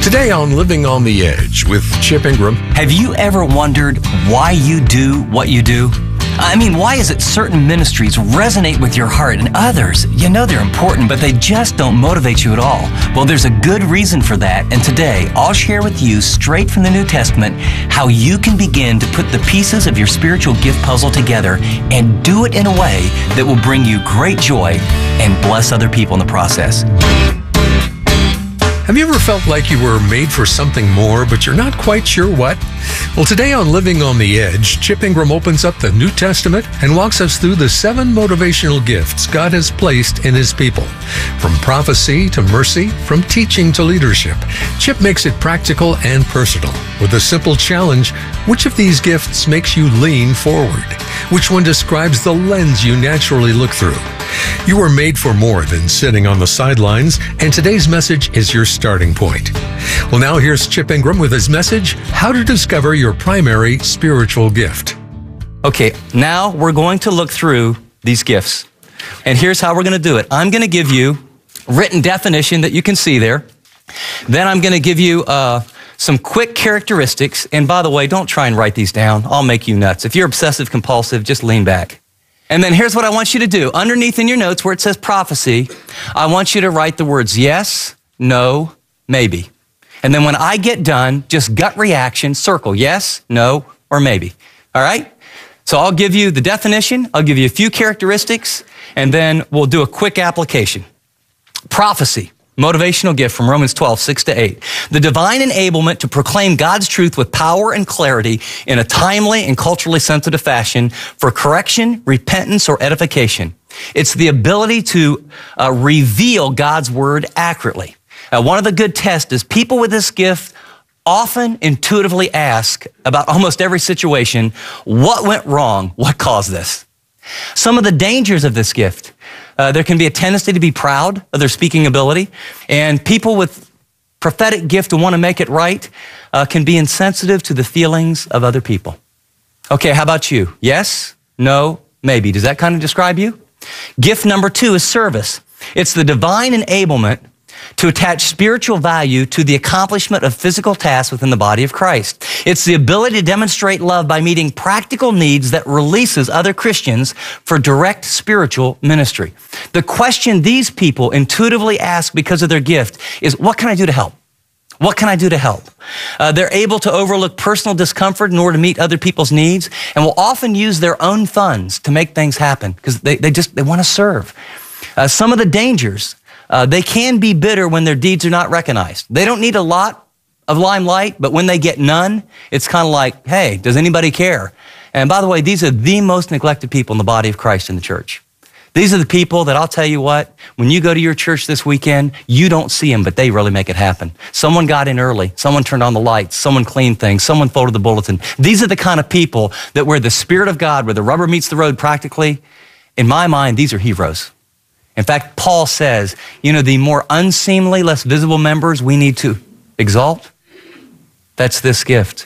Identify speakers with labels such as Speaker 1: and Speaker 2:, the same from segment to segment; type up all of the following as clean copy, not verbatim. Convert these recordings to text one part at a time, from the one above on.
Speaker 1: Today on Living on the Edge with Chip Ingram.
Speaker 2: Have you ever wondered why you do what you do? I mean, why is it certain ministries resonate with your heart and others, you know they're important, but they just don't motivate you at all? Well, there's a good reason for that, and today I'll share with you straight from the New Testament how you can begin to put the pieces of your spiritual gift puzzle together and do it in a way that will bring you great joy and bless other people in the process.
Speaker 1: Have you ever felt like you were made for something more, but you're not quite sure what? Well, today on Living on the Edge, Chip Ingram opens up the New Testament and walks us through the 7 motivational gifts God has placed in His people. From prophecy to mercy, from teaching to leadership, Chip makes it practical and personal. With a simple challenge, which of these gifts makes you lean forward? Which one describes the lens you naturally look through? You are made for more than sitting on the sidelines, and today's message is your starting point. Well, now here's Chip Ingram with his message, How to Discover Your Primary Spiritual Gift.
Speaker 2: Okay, now we're going to look through these gifts. And here's how we're going to do it. I'm going to give you a written definition that you can see there. Then I'm going to give you some quick characteristics. And by the way, don't try and write these down. I'll make you nuts. If you're obsessive compulsive, just lean back. And then here's what I want you to do. Underneath in your notes where it says prophecy, I want you to write the words yes, no, maybe. And then when I get done, just gut reaction, circle yes, no, or maybe. All right? So I'll give you the definition, I'll give you a few characteristics, and then we'll do a quick application. Prophecy. Motivational gift from Romans 12, 6-8. The divine enablement to proclaim God's truth with power and clarity in a timely and culturally sensitive fashion for correction, repentance, or edification. It's the ability to reveal God's word accurately. One of the good tests is people with this gift often intuitively ask about almost every situation, what went wrong? What caused this? Some of the dangers of this gift. There can be a tendency to be proud of their speaking ability, and people with prophetic gift to want to make it right can be insensitive to the feelings of other people. Okay, how about you? Yes, no, maybe. Does that kind of describe you? Gift number 2 is service. It's the divine enablement to attach spiritual value to the accomplishment of physical tasks within the body of Christ. It's the ability to demonstrate love by meeting practical needs that releases other Christians for direct spiritual ministry. The question these people intuitively ask because of their gift is, what can I do to help? What can I do to help? They're able to overlook personal discomfort in order to meet other people's needs, and will often use their own funds to make things happen because they want to serve. Some of the dangers, they can be bitter when their deeds are not recognized. They don't need a lot of limelight, but when they get none, it's kind of like, hey, does anybody care? And by the way, these are the most neglected people in the body of Christ in the church. These are the people that I'll tell you what, when you go to your church this weekend, you don't see them, but they really make it happen. Someone got in early. Someone turned on the lights. Someone cleaned things. Someone folded the bulletin. These are the kind of people that where the Spirit of God, where the rubber meets the road practically, in my mind, these are heroes. In fact, Paul says, the more unseemly, less visible members we need to exalt. That's this gift.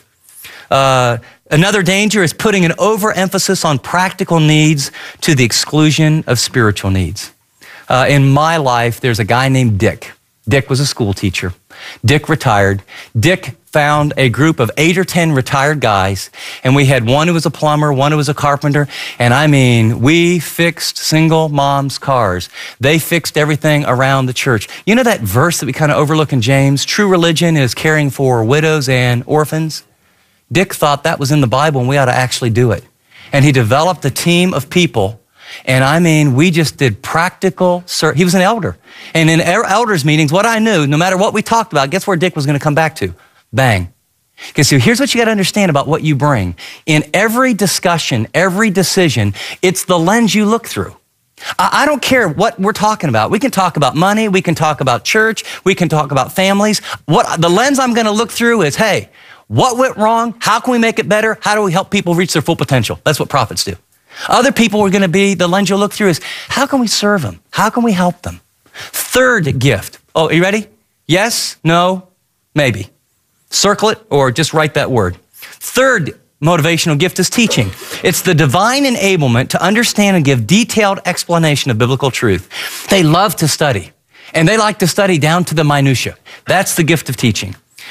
Speaker 2: Another danger is putting an overemphasis on practical needs to the exclusion of spiritual needs. In my life, there's a guy named Dick. Dick was a school teacher. Dick retired. Dick found a group of 8 or 10 retired guys, and we had one who was a plumber, one who was a carpenter, and I mean, we fixed single moms' cars. They fixed everything around the church. You know that verse that we kind of overlook in James? True religion is caring for widows and orphans. Dick thought that was in the Bible, and we ought to actually do it. And he developed a team of people. And I mean, we just did practical, he was an elder. And in elders meetings, what I knew, no matter what we talked about, guess where Dick was going to come back to? Bang. Okay, so here's what you got to understand about what you bring. In every discussion, every decision, it's the lens you look through. I don't care what we're talking about. We can talk about money. We can talk about church. We can talk about families. The lens I'm going to look through is, hey, what went wrong? How can we make it better? How do we help people reach their full potential? That's what prophets do. Other people are going to be, the lens you'll look through is, how can we serve them? How can we help them? Third gift. Oh, are you ready? Yes, no, maybe. Circle it or just write that word. Third motivational gift is teaching. It's the divine enablement to understand and give detailed explanation of biblical truth. They love to study, and they like to study down to the minutia. That's the gift of teaching.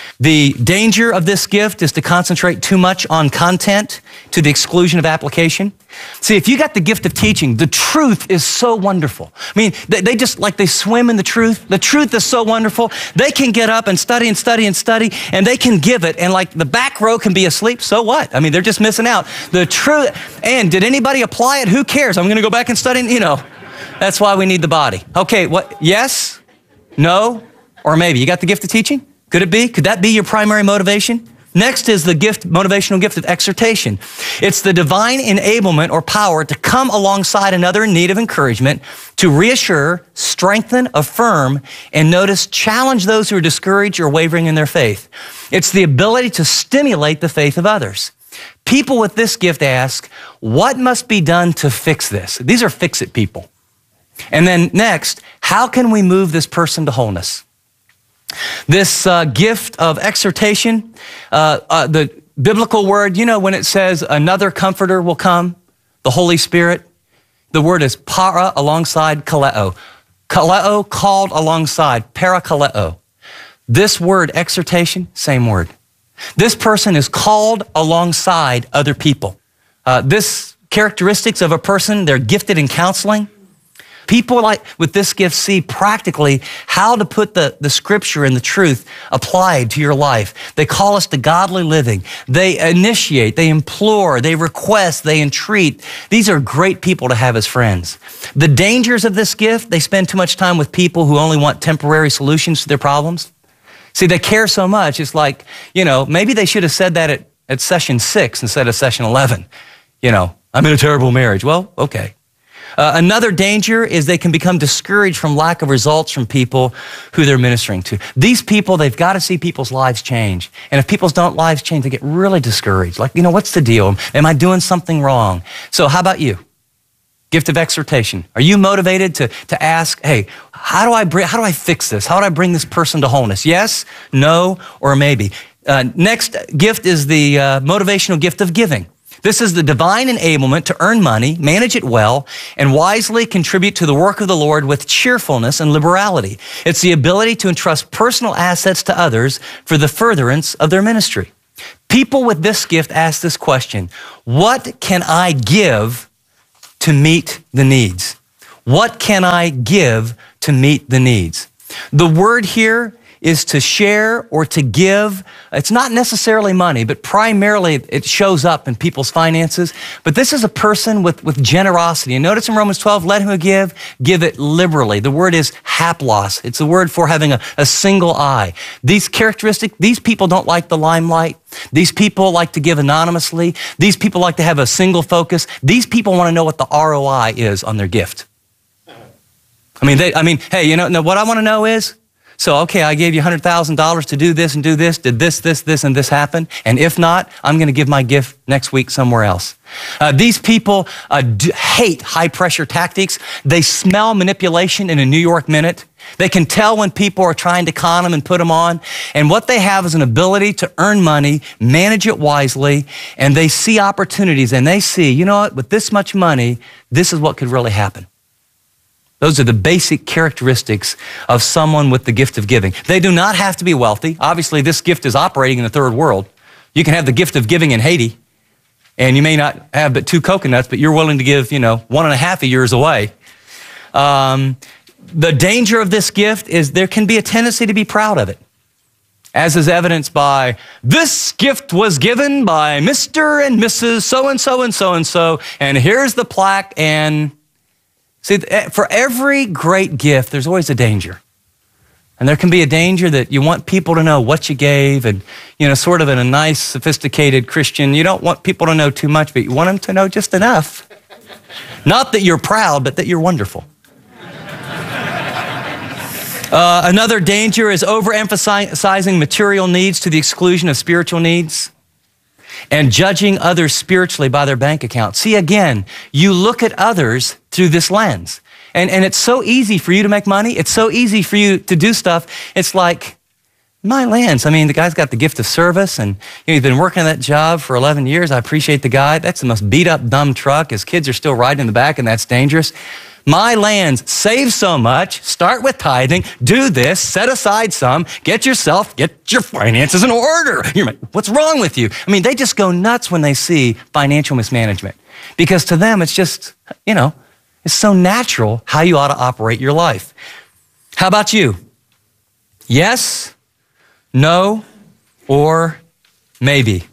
Speaker 2: The danger of this gift is to concentrate too much on content to the exclusion of application. See, if you got the gift of teaching, the truth is so wonderful. I mean, they just like they swim in the truth. The truth is so wonderful. They can get up and study and study and study, and they can give it. And like the back row can be asleep. So what? I mean, they're just missing out. The truth. And did anybody apply it? Who cares? I'm going to go back and study. You know, that's why we need the body. Okay, what? Yes, no, or maybe. You got the gift of teaching? Could it be? Could that be your primary motivation? Next is the motivational gift of exhortation. It's the divine enablement or power to come alongside another in need of encouragement, to reassure, strengthen, affirm, and notice, challenge those who are discouraged or wavering in their faith. It's the ability to stimulate the faith of others. People with this gift ask, what must be done to fix this? These are fix-it people. And then next, how can we move this person to wholeness? This gift of exhortation, the biblical word, you know, when it says another comforter will come, the Holy Spirit, the word is para alongside kaleo. Kaleo, called alongside, parakaleo. This word, exhortation, same word. This person is called alongside other people. This characteristics of a person, they're gifted in counseling. People like with this gift see practically how to put the scripture and the truth applied to your life. They call us to godly living. They initiate, they implore, they request, they entreat. These are great people to have as friends. The dangers of this gift, they spend too much time with people who only want temporary solutions to their problems. See, they care so much. It's like, you know, maybe they should have said that at session 6 instead of session 11. You know, I'm in a terrible marriage. Well, okay. Another danger is they can become discouraged from lack of results from people who they're ministering to. These people, they've got to see people's lives change. And if people's lives change, they get really discouraged. Like, you know, what's the deal? Am I doing something wrong? So how about you? Gift of exhortation. Are you motivated to ask, hey, how do I fix this? How do I bring this person to wholeness? Yes, no, or maybe. Next gift is the motivational gift of giving. This is the divine enablement to earn money, manage it well, and wisely contribute to the work of the Lord with cheerfulness and liberality. It's the ability to entrust personal assets to others for the furtherance of their ministry. People with this gift ask this question: what can I give to meet the needs? What can I give to meet the needs? The word here is to share or to give. It's not necessarily money, but primarily it shows up in people's finances. But this is a person with generosity. And notice in Romans 12, let him give it liberally. The word is haplos. It's the word for having a single eye. These characteristics, these people don't like the limelight. These people like to give anonymously. These people like to have a single focus. These people want to know what the ROI is on their gift. Hey, you know what I want to know is, so, okay, I gave you $100,000 to do this and do this. Did this, and this happen? And if not, I'm going to give my gift next week somewhere else. These people hate high-pressure tactics. They smell manipulation in a New York minute. They can tell when people are trying to con them and put them on. And what they have is an ability to earn money, manage it wisely, and they see opportunities, and they see, you know what, with this much money, this is what could really happen. Those are the basic characteristics of someone with the gift of giving. They do not have to be wealthy. Obviously, this gift is operating in the third world. You can have the gift of giving in Haiti, and you may not have but 2 coconuts, but you're willing to give, 1.5 of yours away. The danger of this gift is there can be a tendency to be proud of it, as is evidenced by, this gift was given by Mr. and Mrs. So-and-so and so-and-so, and here's the plaque, and see, for every great gift, there's always a danger. And there can be a danger that you want people to know what you gave and, sort of in a nice, sophisticated Christian, you don't want people to know too much, but you want them to know just enough. Not that you're proud, but that you're wonderful. Another danger is overemphasizing material needs to the exclusion of spiritual needs, and judging others spiritually by their bank account. See, again, you look at others through this lens. And it's so easy for you to make money. It's so easy for you to do stuff. It's like, my lands. The guy's got the gift of service, and he's been working that job for 11 years. I appreciate the guy. That's the most beat up, dumb truck. His kids are still riding in the back, and that's dangerous. My lands save so much. Start with tithing. Do this. Set aside some. Get your finances in order. You're like, what's wrong with you? I mean, they just go nuts when they see financial mismanagement because to them, it's just, it's so natural how you ought to operate your life. How about you? Yes, no, or maybe.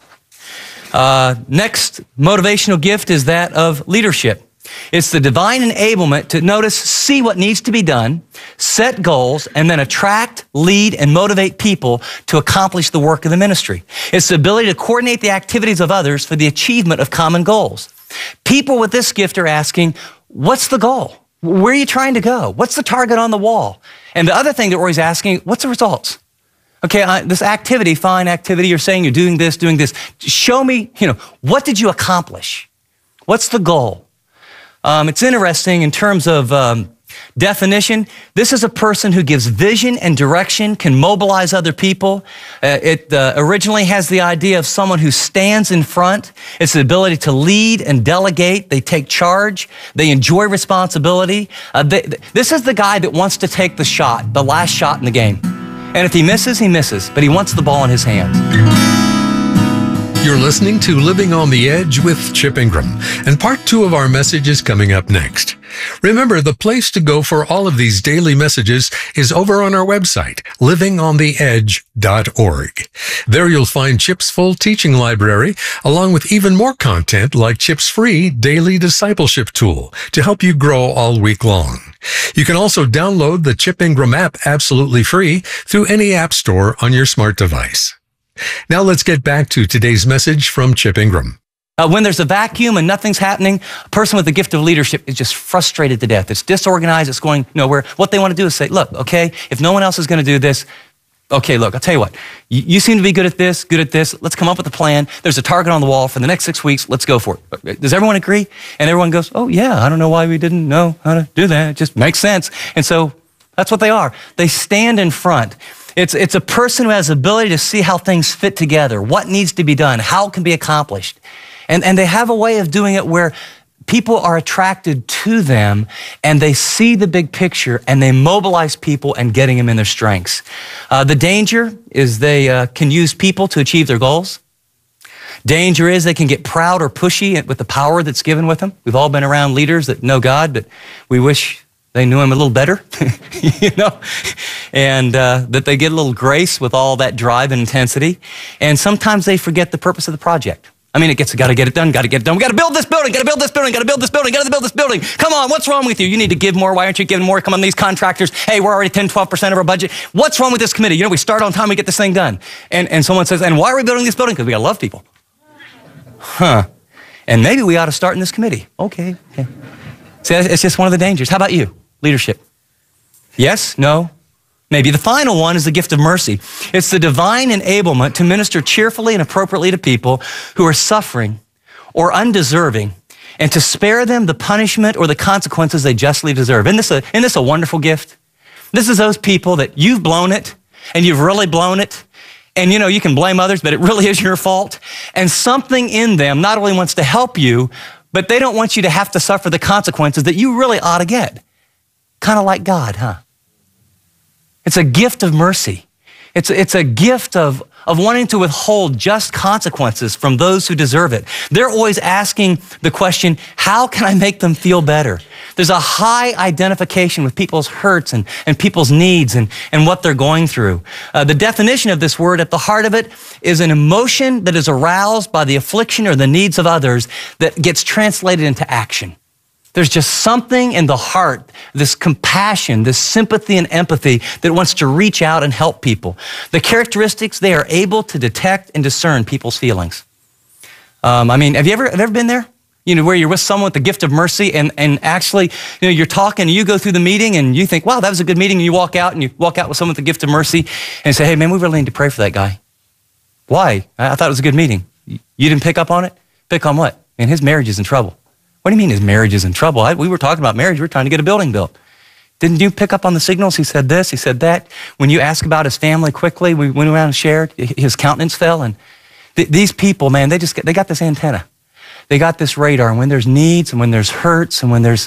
Speaker 2: Next motivational gift is that of leadership. It's the divine enablement to see what needs to be done, set goals, and then attract, lead, and motivate people to accomplish the work of the ministry. It's the ability to coordinate the activities of others for the achievement of common goals. People with this gift are asking, what's the goal? Where are you trying to go? What's the target on the wall? And the other thing that we're always asking, what's the results? Okay, this activity, fine activity, you're saying you're doing this. Show me, what did you accomplish? What's the goal? It's interesting in terms of definition. This is a person who gives vision and direction, can mobilize other people. It originally has the idea of someone who stands in front. It's the ability to lead and delegate. They take charge. They enjoy responsibility. This is the guy that wants to take the last shot in the game. And if he misses, he misses, but he wants the ball in his hands.
Speaker 1: You're listening to Living on the Edge with Chip Ingram, and part 2 of our message is coming up next. Remember, the place to go for all of these daily messages is over on our website, livingontheedge.org. There you'll find Chip's full teaching library, along with even more content like Chip's free daily discipleship tool to help you grow all week long. You can also download the Chip Ingram app absolutely free through any app store on your smart device. Now let's get back to today's message from Chip Ingram.
Speaker 2: When there's a vacuum and nothing's happening, a person with the gift of leadership is just frustrated to death. It's disorganized. It's going nowhere. What they want to do is say, look, okay, if no one else is going to do this, okay, look, I'll tell you what. You seem to be good at this. Let's come up with a plan. There's a target on the wall for the next 6 weeks. Let's go for it. Does everyone agree? And everyone goes, oh, yeah, I don't know why we didn't know how to do that. It just makes sense. And so that's what they are. They stand in front. It's a person who has the ability to see how things fit together, what needs to be done, how it can be accomplished. And they have a way of doing it where people are attracted to them and they see the big picture and they mobilize people and getting them in their strengths. The danger is they can use people to achieve their goals. Danger is they can get proud or pushy with the power that's given with them. We've all been around leaders that know God, but we wish they knew him a little better, and that they get a little grace with all that drive and intensity. And sometimes they forget the purpose of the project. I mean, got to get it done. We got to build this building, got to build this building. Come on, what's wrong with you? You need to give more. Why aren't you giving more? Come on, these contractors. Hey, we're already 10, 12% of our budget. What's wrong with this committee? We start on time, we get this thing done. And someone says, and why are we building this building? Because we got to love people. And maybe we ought to start in this committee. Okay. See, it's just one of the dangers. How about you? Leadership. Yes? No? Maybe. The final one is the gift of mercy. It's the divine enablement to minister cheerfully and appropriately to people who are suffering or undeserving and to spare them the punishment or the consequences they justly deserve. Isn't this a wonderful gift? This is those people that you've blown it and you've really blown it. And you can blame others, but it really is your fault. And something in them not only wants to help you, but they don't want you to have to suffer the consequences that you really ought to get. Kind of like God, huh? It's a gift of mercy. It's a gift of wanting to withhold just consequences from those who deserve it. They're always asking the question, how can I make them feel better? There's a high identification with people's hurts and people's needs and what they're going through. The definition of this word at the heart of it is an emotion that is aroused by the affliction or the needs of others that gets translated into action. There's just something in the heart, this compassion, this sympathy and empathy that wants to reach out and help people. The characteristics, they are able to detect and discern people's feelings. Have you ever been there? Where you're with someone with the gift of mercy and actually, you're talking and you go through the meeting and you think, wow, that was a good meeting. And you walk out with someone with the gift of mercy and say, hey, man, we really need to pray for that guy. Why? I thought it was a good meeting. You didn't pick up on it? Pick on what? Man, his marriage is in trouble. What do you mean his marriage is in trouble? We were talking about marriage. We were trying to get a building built. Didn't you pick up on the signals? He said this, he said that. When you ask about his family quickly, we went around and shared, his countenance fell. And these people, man, they got this antenna. They got this radar. And when there's needs and when there's hurts and when there's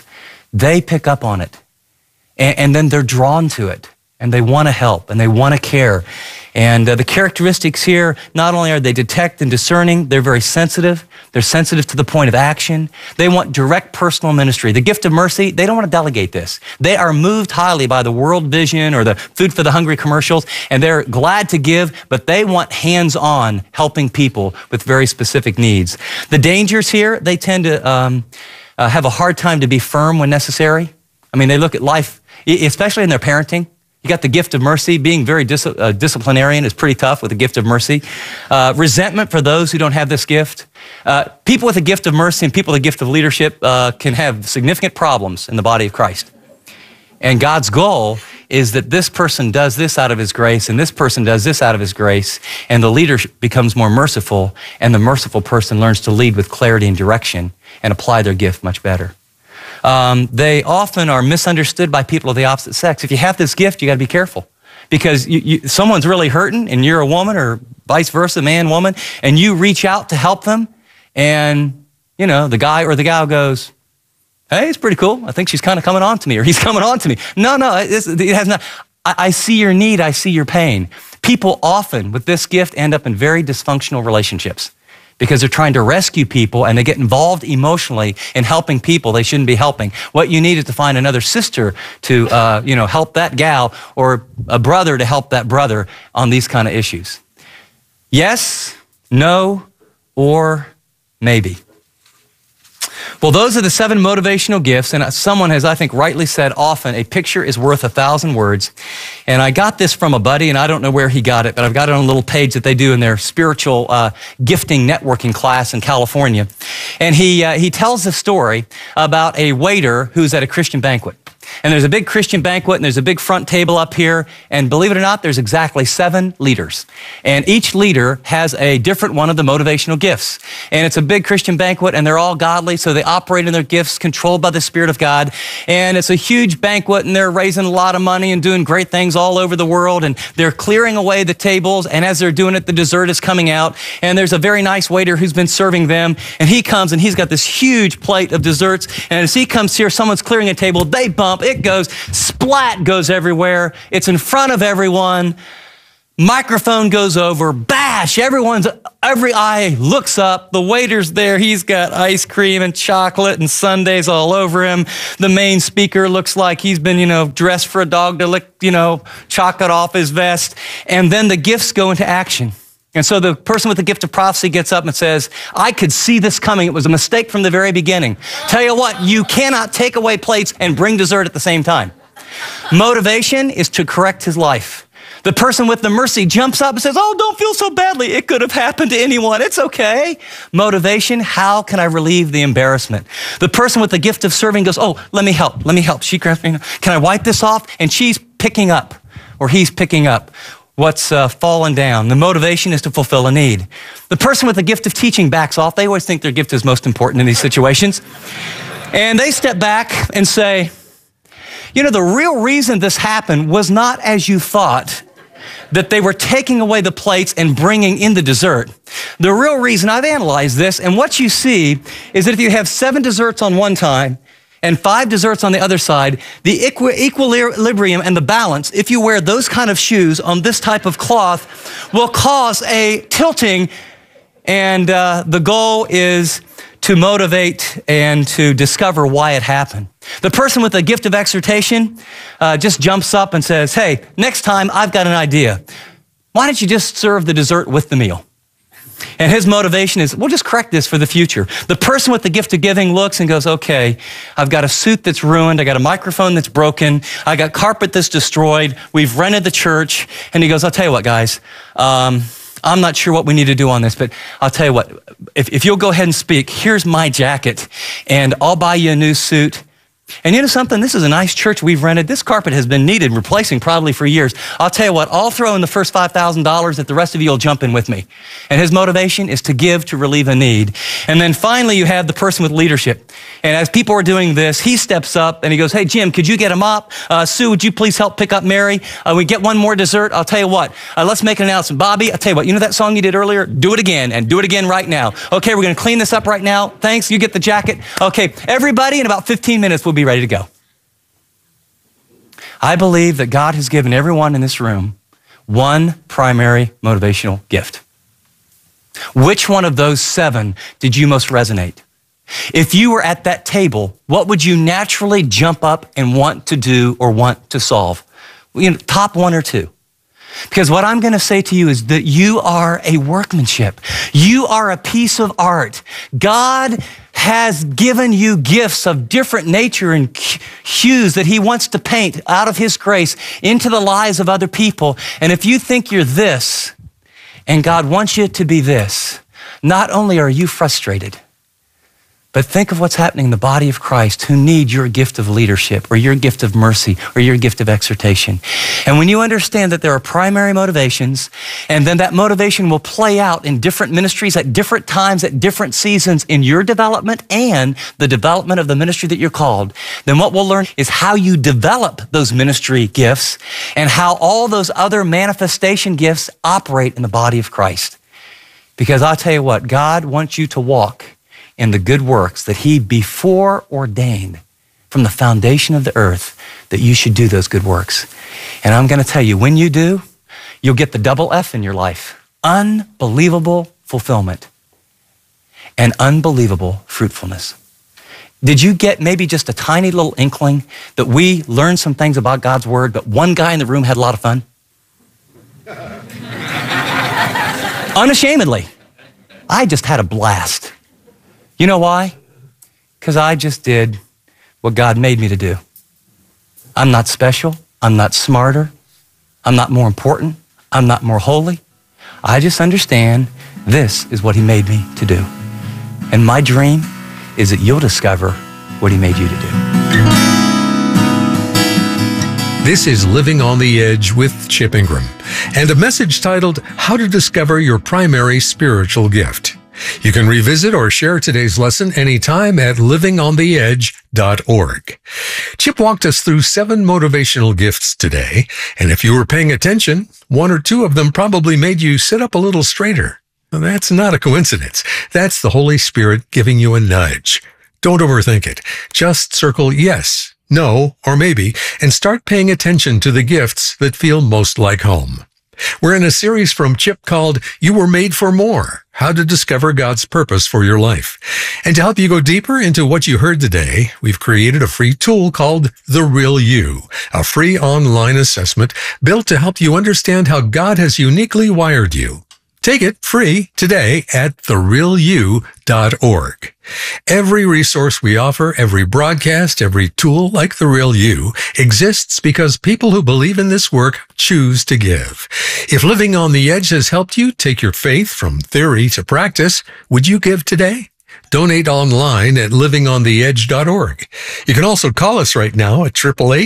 Speaker 2: they pick up on it. And then they're drawn to it. And they want to help and they want to care. And the characteristics here, not only are they detect and discerning, they're very sensitive. They're sensitive to the point of action. They want direct personal ministry. The gift of mercy, they don't want to delegate this. They are moved highly by the World Vision or the Food for the Hungry commercials, and they're glad to give, but they want hands-on helping people with very specific needs. The dangers here, they tend to have a hard time to be firm when necessary. I mean, they look at life, especially in their parenting. You got the gift of mercy. Being very disciplinarian is pretty tough with the gift of mercy. Resentment for those who don't have this gift. People with a gift of mercy and people with a gift of leadership can have significant problems in the body of Christ. And God's goal is that this person does this out of his grace and this person does this out of his grace, and the leader becomes more merciful, and the merciful person learns to lead with clarity and direction and apply their gift much better. They often are misunderstood by people of the opposite sex. If you have this gift, you got to be careful, because someone's really hurting and you're a woman, or vice versa, man, woman, and you reach out to help them, and the guy or the gal goes, "Hey, it's pretty cool. I think she's kind of coming on to me," or "He's coming on to me." No, it has not. I see your need. I see your pain. People often with this gift end up in very dysfunctional relationships, because they're trying to rescue people and they get involved emotionally in helping people they shouldn't be helping. What you need is to find another sister to, help that gal, or a brother to help that brother on these kind of issues. Yes, no, or maybe. Well, those are the 7 motivational gifts, and someone has, I think, rightly said often, a picture is worth 1,000 words. And I got this from a buddy, and I don't know where he got it, but I've got it on a little page that they do in their spiritual gifting networking class in California. And he tells the story about a waiter who's at a Christian banquet. And there's a big Christian banquet, and there's a big front table up here, and believe it or not, there's exactly 7 leaders. And each leader has a different one of the motivational gifts. And it's a big Christian banquet, and they're all godly, so they operate in their gifts, controlled by the Spirit of God. And it's a huge banquet, and they're raising a lot of money and doing great things all over the world, and they're clearing away the tables, and as they're doing it, the dessert is coming out, and there's a very nice waiter who's been serving them, and he comes, and he's got this huge plate of desserts, and as he comes here, someone's clearing a table, they bump, it goes, splat goes everywhere. It's in front of everyone. Microphone goes over, bash, every eye looks up. The waiter's there. He's got ice cream and chocolate and sundaes all over him. The main speaker looks like he's been, dressed for a dog to lick, chocolate off his vest. And then the gifts go into action. And so the person with the gift of prophecy gets up and says, "I could see this coming. It was a mistake from the very beginning. Tell you what, you cannot take away plates and bring dessert at the same time." Motivation is to correct his life. The person with the mercy jumps up and says, "Oh, don't feel so badly. It could have happened to anyone. It's okay." Motivation, how can I relieve the embarrassment? The person with the gift of serving goes, "Oh, let me help. She grabs me. Can I wipe this off?" And she's picking up, or he's picking up what's fallen down. The motivation is to fulfill a need. The person with the gift of teaching backs off. They always think their gift is most important in these situations. And they step back and say, the real reason this happened was not as you thought, that they were taking away the plates and bringing in the dessert. The real reason, I've analyzed this, and what you see is that if you have 7 desserts on one time and 5 desserts on the other side, the equilibrium and the balance, if you wear those kind of shoes on this type of cloth, will cause a tilting, and the goal is to motivate and to discover why it happened. The person with the gift of exhortation just jumps up and says, "Hey, next time I've got an idea. Why don't you just serve the dessert with the meal?" And his motivation is, we'll just correct this for the future. The person with the gift of giving looks and goes, "Okay, I've got a suit that's ruined. I got a microphone that's broken. I got carpet that's destroyed. We've rented the church." And he goes, "I'll tell you what, guys, I'm not sure what we need to do on this, but I'll tell you what, if you'll go ahead and speak, here's my jacket, and I'll buy you a new suit. And you know something? This is a nice church we've rented. This carpet has been needed replacing probably for years. I'll tell you what, I'll throw in the first $5,000 that the rest of you will jump in with me." And his motivation is to give to relieve a need. And then finally, you have the person with leadership. And as people are doing this, he steps up and he goes, "Hey, Jim, could you get a mop? Sue, would you please help pick up Mary? We get one more dessert. I'll tell you what, let's make an announcement. Bobby, I'll tell you what, you know that song you did earlier? Do it again, and do it again right now. Okay, we're going to clean this up right now. Thanks, you get the jacket. Okay, everybody in about 15 minutes will be be ready to go. I believe that God has given everyone in this room one primary motivational gift. Which one of those 7 did you most resonate? If you were at that table, what would you naturally jump up and want to do or want to solve? Top 1 or 2. Because what I'm going to say to you is that you are a workmanship. You are a piece of art. God has given you gifts of different nature and hues that he wants to paint out of his grace into the lives of other people. And if you think you're this, and God wants you to be this, not only are you frustrated, but think of what's happening in the body of Christ who need your gift of leadership or your gift of mercy or your gift of exhortation. And when you understand that there are primary motivations, and then that motivation will play out in different ministries at different times, at different seasons in your development and the development of the ministry that you're called, then what we'll learn is how you develop those ministry gifts and how all those other manifestation gifts operate in the body of Christ. Because I'll tell you what, God wants you to walk in the good works that he before ordained from the foundation of the earth that you should do those good works. And I'm going to tell you, when you do, you'll get the double F in your life. Unbelievable fulfillment and unbelievable fruitfulness. Did you get maybe just a tiny little inkling that we learned some things about God's word, but one guy in the room had a lot of fun? Unashamedly. I just had a blast. You know why? Because I just did what God made me to do. I'm not special. I'm not smarter. I'm not more important. I'm not more holy. I just understand this is what he made me to do. And my dream is that you'll discover what he made you to do.
Speaker 1: This is Living on the Edge with Chip Ingram, and a message titled, How to Discover Your Primary Spiritual Gift. You can revisit or share today's lesson anytime at livingontheedge.org. Chip walked us through 7 motivational gifts today, and if you were paying attention, 1 or 2 of them probably made you sit up a little straighter. Well, that's not a coincidence. That's the Holy Spirit giving you a nudge. Don't overthink it. Just circle yes, no, or maybe, and start paying attention to the gifts that feel most like home. We're in a series from Chip called You Were Made for More, How to Discover God's Purpose for Your Life. And to help you go deeper into what you heard today, we've created a free tool called The Real You, a free online assessment built to help you understand how God has uniquely wired you. Take it free today at therealyou.org. Every resource we offer, every broadcast, every tool like The Real You exists because people who believe in this work choose to give. If Living on the Edge has helped you take your faith from theory to practice, would you give today? Donate online at livingontheedge.org. You can also call us right now at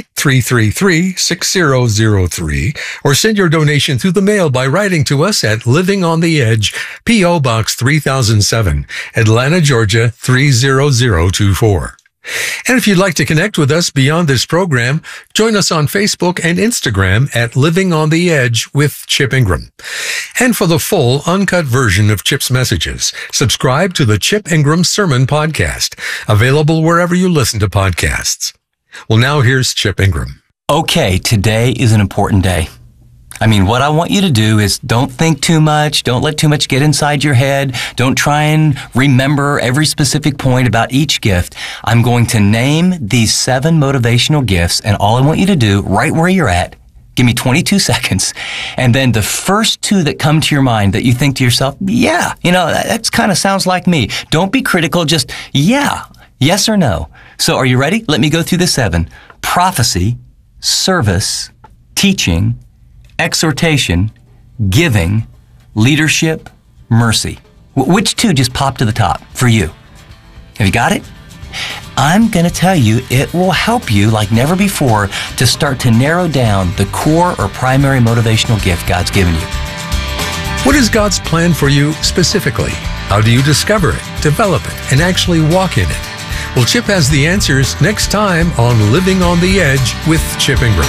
Speaker 1: 888-333-6003 or send your donation through the mail by writing to us at Living on the Edge, P.O. Box 3007, Atlanta, Georgia 30024. And if you'd like to connect with us beyond this program, join us on Facebook and Instagram at Living on the Edge with Chip Ingram. And for the full, uncut version of Chip's messages, subscribe to the Chip Ingram Sermon Podcast, available wherever you listen to podcasts. Well, now here's Chip Ingram.
Speaker 2: Okay, today is an important day. What I want you to do is don't think too much. Don't let too much get inside your head. Don't try and remember every specific point about each gift. I'm going to name these 7 motivational gifts, and all I want you to do, right where you're at, give me 22 seconds, and then the first 2 that come to your mind that you think to yourself, yeah, that kind of sounds like me. Don't be critical, just yeah, yes or no. So are you ready? Let me go through the 7. Prophecy, service, teaching, exhortation, giving, leadership, mercy. Which 2 just popped to the top for you? Have you got it? I'm going to tell you it will help you like never before to start to narrow down the core or primary motivational gift God's given you.
Speaker 1: What is God's plan for you specifically? How do you discover it, develop it, and actually walk in it? Well, Chip has the answers next time on Living on the Edge with Chip Ingram.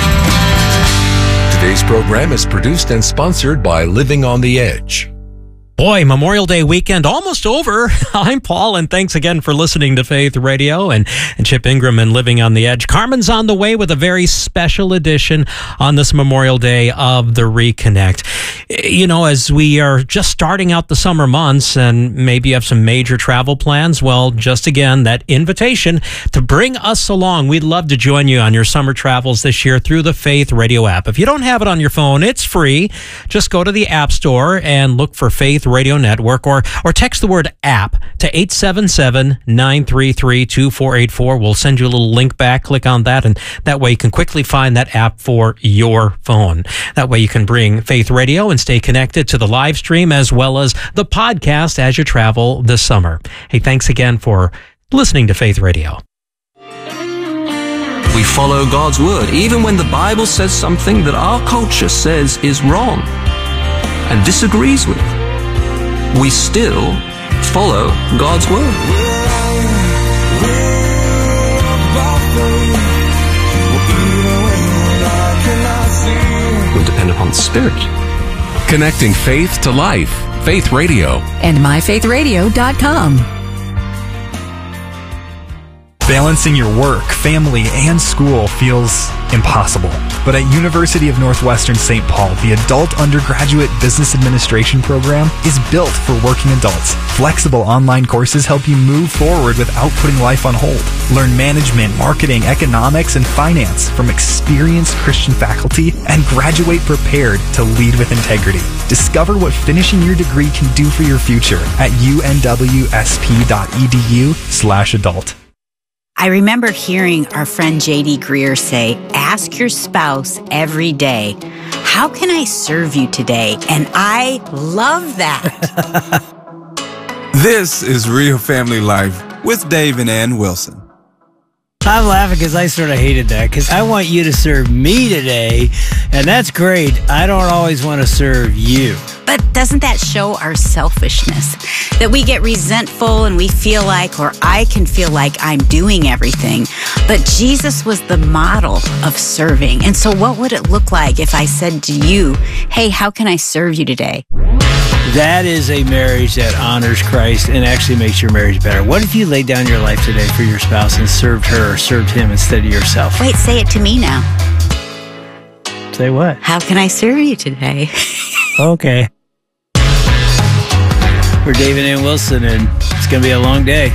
Speaker 1: Today's program is produced and sponsored by Living on the Edge.
Speaker 3: Boy, Memorial Day weekend almost over. I'm Paul, and thanks again for listening to Faith Radio and Chip Ingram and Living on the Edge. Carmen's on the way with a very special edition on this Memorial Day of the Reconnect. You know, as we are just starting out the summer months and maybe you have some major travel plans, well, just again, that invitation to bring us along. We'd love to join you on your summer travels this year through the Faith Radio app. If you don't have it on your phone, it's free. Just go to the App Store and look for Faith Radio Network or text the word app to 877-933-2484. We'll send you a little link back. Click on that, and that way you can quickly find that app for your phone. That way you can bring Faith Radio and stay connected to the live stream as well as the podcast as you travel this summer. Hey, thanks again for listening to Faith Radio.
Speaker 4: We follow God's word, even when the Bible says something that our culture says is wrong and disagrees with. We still follow God's word. We depend upon the Spirit.
Speaker 5: Connecting faith to life. Faith Radio.
Speaker 6: And myfaithradio.com.
Speaker 7: Balancing your work, family, and school feels impossible. But at University of Northwestern St. Paul, the Adult Undergraduate Business Administration program is built for working adults. Flexible online courses help you move forward without putting life on hold. Learn management, marketing, economics, and finance from experienced Christian faculty and graduate prepared to lead with integrity. Discover what finishing your degree can do for your future at unwsp.edu/adult.
Speaker 8: I remember hearing our friend J.D. Greer say, ask your spouse every day, how can I serve you today? And I love that.
Speaker 9: This is Real Family Life with Dave and Ann Wilson.
Speaker 10: I'm laughing because I sort of hated that because I want you to serve me today, and that's great. I don't always want to serve you.
Speaker 8: But doesn't that show our selfishness? That we get resentful and we feel like, or I can feel like I'm doing everything. But Jesus was the model of serving. And so what would it look like if I said to you, hey, how can I serve you today?
Speaker 10: That is a marriage that honors Christ and actually makes your marriage better. What if you laid down your life today for your spouse and served her or served him instead of yourself?
Speaker 8: Wait, say it to me now.
Speaker 10: Say what?
Speaker 8: How can I serve you today?
Speaker 10: Okay. We're David Ann Wilson, and it's going to be a long day.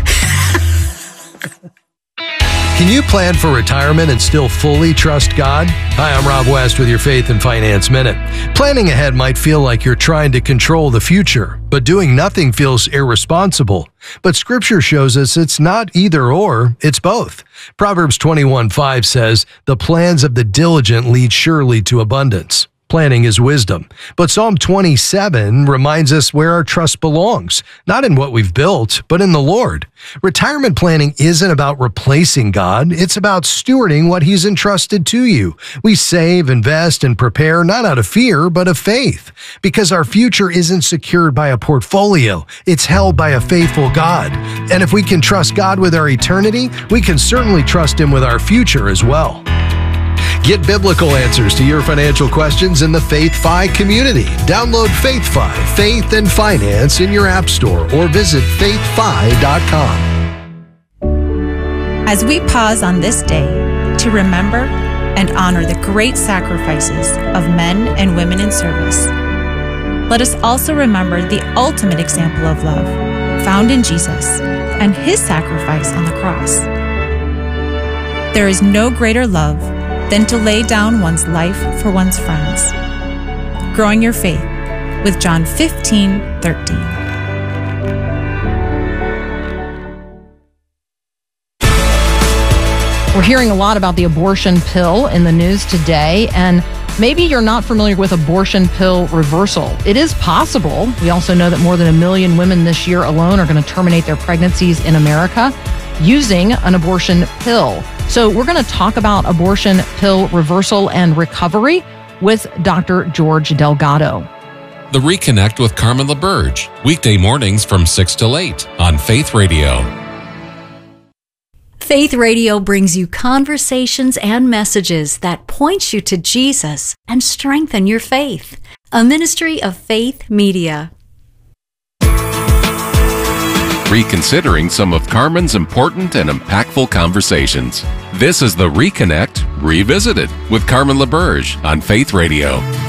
Speaker 1: Can you plan for retirement and still fully trust God? Hi, I'm Rob West with your Faith and Finance Minute. Planning ahead might feel like you're trying to control the future, but doing nothing feels irresponsible. But Scripture shows us it's not either or, it's both. Proverbs 21:5 says, "The plans of the diligent lead surely to abundance." Planning is wisdom. But Psalm 27 reminds us where our trust belongs, not in what we've built, but in the Lord. Retirement planning isn't about replacing God. It's about stewarding what He's entrusted to you. We save, invest, and prepare not out of fear, but of faith. Because our future isn't secured by a portfolio. It's held by a faithful God. And if we can trust God with our eternity, we can certainly trust Him with our future as well. Get biblical answers to your financial questions in the FaithFi community. Download FaithFi, Faith and Finance in your app store or visit faithfi.com.
Speaker 11: As we pause on this day to remember and honor the great sacrifices of men and women in service, let us also remember the ultimate example of love found in Jesus and His sacrifice on the cross. There is no greater love than to lay down one's life for one's friends. Growing your faith with John 15:13.
Speaker 12: We're hearing a lot about the abortion pill in the news today, and maybe you're not familiar with abortion pill reversal. It is possible. We also know that more than 1 million women this year alone are going to terminate their pregnancies in America using an abortion pill. So we're going to talk about abortion pill reversal and recovery with Dr. George Delgado.
Speaker 5: The Reconnect with Carmen LaBerge, weekday mornings from 6 till 8 on Faith Radio.
Speaker 6: Faith Radio brings you conversations and messages that point you to Jesus and strengthen your faith. A ministry of Faith Media.
Speaker 5: reconsidering some of Carmen's important and impactful conversations. This is the Reconnect Revisited with Carmen LaBerge on Faith Radio.